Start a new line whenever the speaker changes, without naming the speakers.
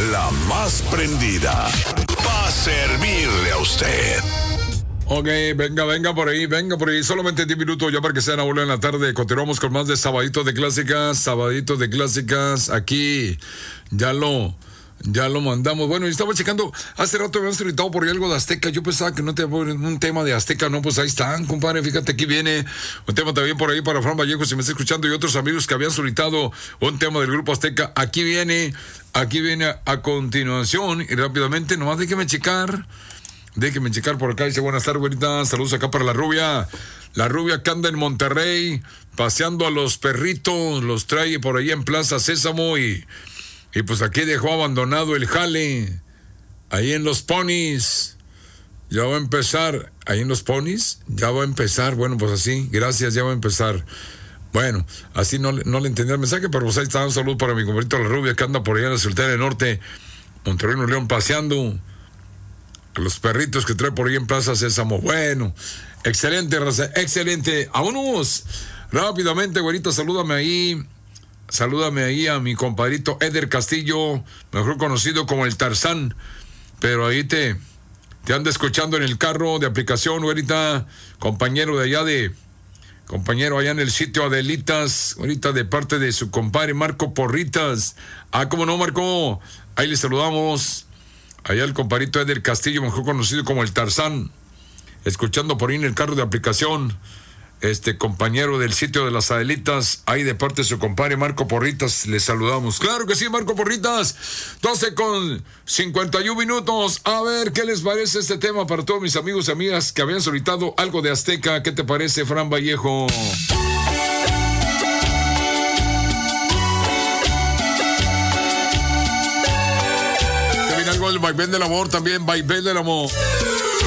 la más prendida. Pa' servirle a usted.
Ok, venga por ahí. Solamente 10 minutos ya para que sean a en la tarde. Continuamos con más de Sabadito de Clásicas. Aquí ya lo mandamos. Bueno, y estaba checando. Hace rato habían solicitado por ahí algo de Azteca. Yo pensaba que no te un tema de Azteca. No, pues ahí están, compadre. Fíjate, aquí viene un tema también por ahí para Fran Vallejo, si me está escuchando, y otros amigos que habían solicitado un tema del Grupo Azteca. Aquí viene a continuación. Y rápidamente, nomás déjeme checar por acá. Dice, buenas tardes, güerita. Saludos acá para la rubia que anda en Monterrey, paseando a los perritos, los trae por ahí en Plaza Sésamo y pues aquí dejó abandonado el jale, ahí en los Ponis. Ya va a empezar, ahí en los Ponis, ya va a empezar. Bueno, pues así, gracias, ya va a empezar. Bueno, así no le entendí el mensaje, pero pues ahí está. Un saludo para mi compadrito la rubia que anda por allá en la Sultana del Norte, Monterrey, Nuevo León, paseando a los perritos que trae por ahí en Plaza Sésamo. Bueno, excelente, raza, excelente. Vámonos rápidamente, güerita, salúdame ahí a mi compadrito Eder Castillo, mejor conocido como el Tarzán, pero ahí te anda escuchando en el carro de aplicación, güerita, compañero allá en el sitio Adelitas, ahorita de parte de su compadre Marco Porritas. Cómo no, Marco, ahí le saludamos. Allá el compadrito Eder Castillo, mejor conocido como el Tarzán, escuchando por ahí en el carro de aplicación, compañero del sitio de las Adelitas, ahí de parte de su compadre Marco Porritas, le saludamos. Claro que sí, Marco Porritas, 12:51. A ver, ¿qué les parece este tema para todos mis amigos y amigas que habían solicitado algo de Azteca? ¿Qué te parece, Fran Vallejo? Algo del vaivén del amor también, vaivén del amor.